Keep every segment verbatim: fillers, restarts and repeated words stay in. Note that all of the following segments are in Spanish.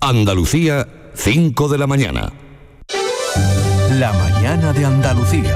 Andalucía, cinco de la mañana. La mañana de Andalucía.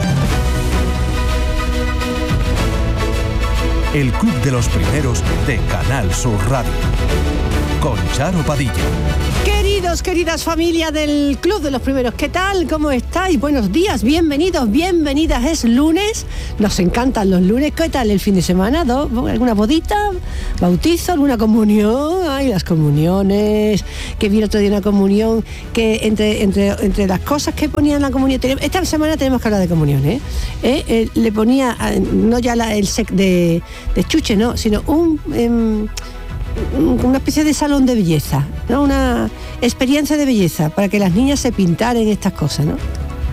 El Club de los Primeros de Canal Sur Radio. Con Charo Padilla. Queridos, queridas familias del Club de los Primeros, ¿qué tal? ¿Cómo estáis? Buenos días, bienvenidos, bienvenidas. Es lunes, nos encantan los lunes. ¿Qué tal el fin de semana? ¿Do? ¿Alguna bodita? ¿Bautizo? ¿Alguna comunión? Ay, las comuniones. Que vi el otro día una comunión que entre, entre, entre las cosas que ponían en la comunión, esta semana tenemos que hablar de comunión, ¿eh? ¿Eh? Eh, le ponía, no ya la, el sec de, de chuche, no, sino un... Eh, una especie de salón de belleza, ¿no? Una experiencia de belleza para que las niñas se pintaran estas cosas, ¿no?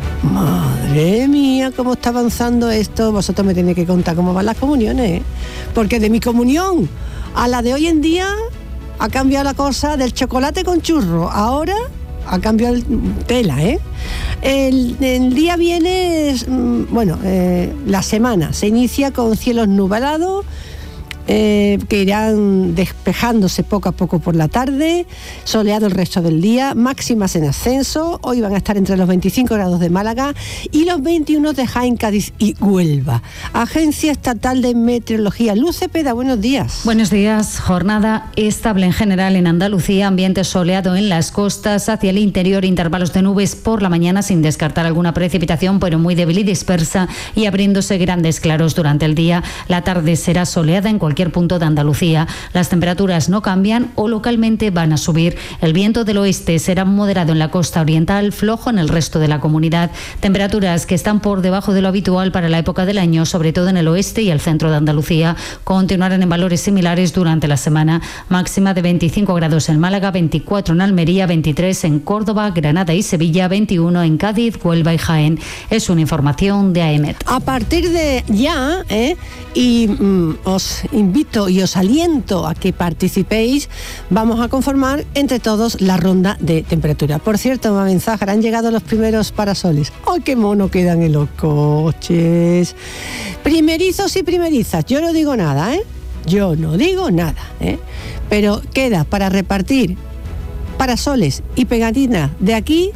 Madre mía, cómo está avanzando esto. Vosotros me tenéis que contar cómo van las comuniones, ¿eh? Porque de mi comunión a la de hoy en día ha cambiado la cosa del chocolate con churro. Ahora ha cambiado el tela, ¿eh? El, el día viene, bueno, eh, la semana se inicia con cielos nublados, Eh, que irán despejándose poco a poco por la tarde, soleado el resto del día, máximas en ascenso. Hoy van a estar entre los veinticinco grados de Málaga y los veintiuno de Jaén, Cádiz y Huelva. Agencia Estatal de Meteorología. Luz Cepeda, buenos días. Buenos días. Jornada estable en general en Andalucía, ambiente soleado en las costas, hacia el interior intervalos de nubes por la mañana sin descartar alguna precipitación, pero muy débil y dispersa, y abriéndose grandes claros durante el día. La tarde será soleada en cualquier punto de Andalucía. Las temperaturas no cambian o localmente van a subir. El viento del oeste será moderado en la costa oriental, flojo en el resto de la comunidad. Temperaturas que están por debajo de lo habitual para la época del año, sobre todo en el oeste y el centro de Andalucía. Continuarán en valores similares durante la semana. Máxima de veinticinco grados en Málaga, veinticuatro en Almería, veintitrés en Córdoba, Granada y Sevilla, veintiuno en Cádiz, Huelva y Jaén. Es una información de A E M E T. A partir de ya, ¿eh? y mm, os invito y os aliento a que participéis. Vamos a conformar entre todos la ronda de temperatura. Por cierto, me mensaje, han llegado los primeros parasoles. ¡Ay, qué mono quedan en los coches! Primerizos y primerizas, yo no digo nada, ¿eh? Yo no digo nada, ¿eh? Pero queda para repartir parasoles y pegatinas de aquí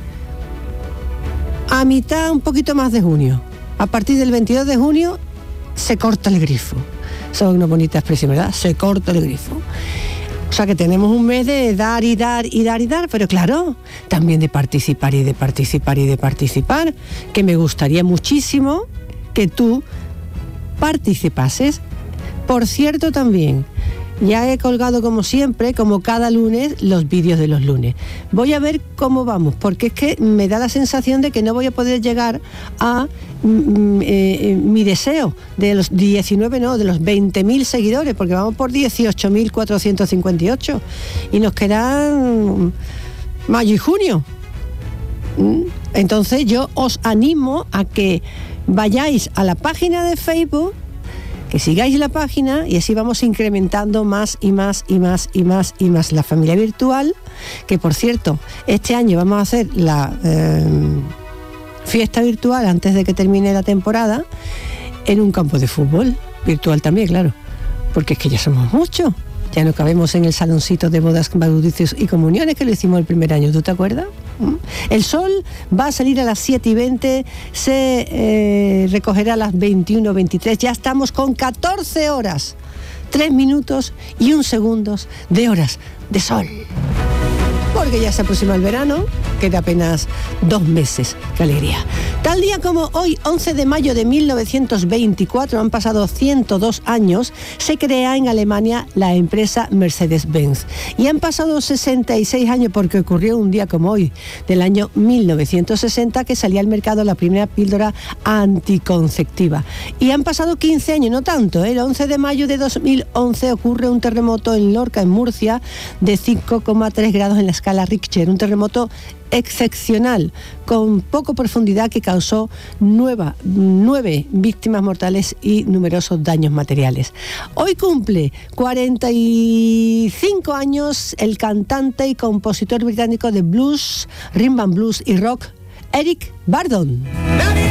a mitad, un poquito más de junio. A partir del veintidós de junio se corta el grifo. Son una bonita expresión, ¿verdad? Se corta el grifo. O sea que tenemos un mes de dar y dar y dar y dar, pero claro, también de participar y de participar y de participar, que me gustaría muchísimo que tú participases. Por cierto, también, ya he colgado como siempre, como cada lunes, los vídeos de los lunes. Voy a ver cómo vamos, porque es que me da la sensación de que no voy a poder llegar a mm, eh, mi deseo de los diecinueve, no, de los veinte mil seguidores, porque vamos por dieciocho mil cuatrocientos cincuenta y ocho y nos quedan mayo y junio. Entonces yo os animo a que vayáis a la página de Facebook, que sigáis la página, y así vamos incrementando más y más y más y más y más la familia virtual, que por cierto, este año vamos a hacer la eh, fiesta virtual antes de que termine la temporada en un campo de fútbol, virtual también, claro, porque es que ya somos muchos, ya no cabemos en el saloncito de bodas, bautizos y comuniones que lo hicimos el primer año, ¿tú te acuerdas? El sol va a salir a las siete y veinte, se eh, recogerá a las veintiuno veintitrés, ya estamos con catorce horas, tres minutos y un segundos de horas de sol. Porque ya se aproxima el verano, queda apenas dos meses. ¡Qué alegría! Tal día como hoy, once de mayo de mil novecientos veinticuatro, han pasado ciento dos años, se crea en Alemania la empresa Mercedes-Benz. Y han pasado sesenta y seis años, porque ocurrió un día como hoy, del año mil novecientos sesenta, que salía al mercado la primera píldora anticonceptiva. Y han pasado quince años, no tanto, ¿eh? El once de mayo de dos mil once ocurre un terremoto en Lorca, en Murcia, de cinco coma tres grados en la escala Richter, un terremoto excepcional, con poco profundidad, que causó nueva, nueve víctimas mortales y numerosos daños materiales. Hoy cumple cuarenta y cinco años el cantante y compositor británico de blues, rhythm and blues y rock, Eric Burdon.